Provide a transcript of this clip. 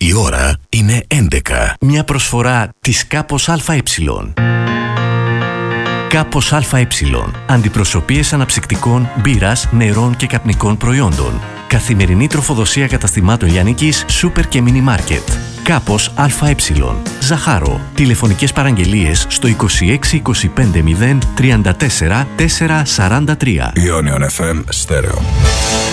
Η ώρα είναι 11. Μια προσφορά της Κάπος ΑΕ. Κάπος ΑΕ. Αντιπροσωπείες αναψυκτικών, μπύρας, νερών και καπνικών προϊόντων. Καθημερινή τροφοδοσία καταστημάτων λιανικής, σούπερ και μίνι μάρκετ. Κάπος ΑΕ. Ζαχάρο. Τηλεφωνικές παραγγελίες στο 26 25 0 34 443. Ionion FM Stereo.